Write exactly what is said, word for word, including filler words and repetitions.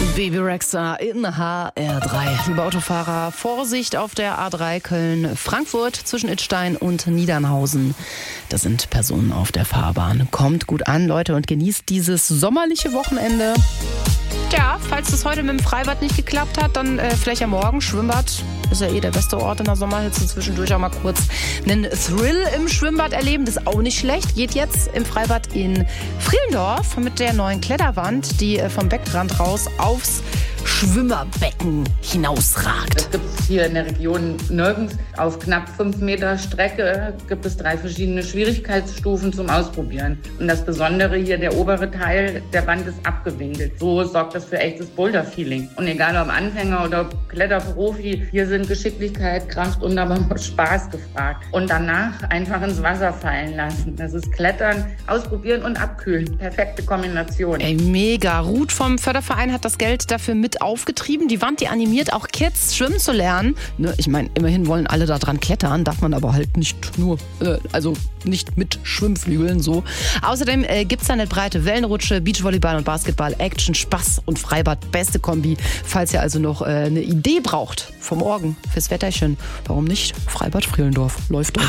Baby Rexha in H R drei. Liebe Autofahrer, Vorsicht auf der A drei Köln-Frankfurt zwischen Idstein und Niedernhausen. Da sind Personen auf der Fahrbahn. Kommt gut an, Leute, und genießt dieses sommerliche Wochenende. Ja, falls das heute mit dem Freibad nicht geklappt hat, dann äh, vielleicht am Morgen Schwimmbad. Ist ja eh der beste Ort in der Sommerhitze. Zwischendurch auch mal kurz einen Thrill im Schwimmbad erleben. Das ist auch nicht schlecht. Geht jetzt im Freibad in Frielendorf mit der neuen Kletterwand, die äh, vom Beckenrand raus aufs Schwimmerbecken hinausragt. Das gibt es hier in der Region nirgends. Auf knapp fünf Meter Strecke gibt es drei verschiedene Schwierigkeitsstufen zum Ausprobieren. Und das Besondere hier, der obere Teil der Wand ist abgewinkelt. So sorgt das für echtes Boulder-Feeling. Und egal ob Anfänger oder Kletterprofi, hier sind Geschicklichkeit, Kraft und aber auch Spaß gefragt. Und danach einfach ins Wasser fallen lassen. Das ist Klettern, ausprobieren und abkühlen. Perfekte Kombination. Ey, mega. Ruth vom Förderverein hat das Geld dafür mit aufgetrieben. Die Wand, die animiert auch Kids, schwimmen zu lernen. Ne, ich meine, immerhin wollen alle da dran klettern, darf man aber halt nicht nur, äh, also nicht mit Schwimmflügeln so. Außerdem äh, gibt es da eine breite Wellenrutsche, Beachvolleyball und Basketball, Action, Spaß und Freibad, beste Kombi. Falls ihr also noch äh, eine Idee braucht vom Morgen fürs Wetterchen, warum nicht? Freibad Frielendorf läuft doch.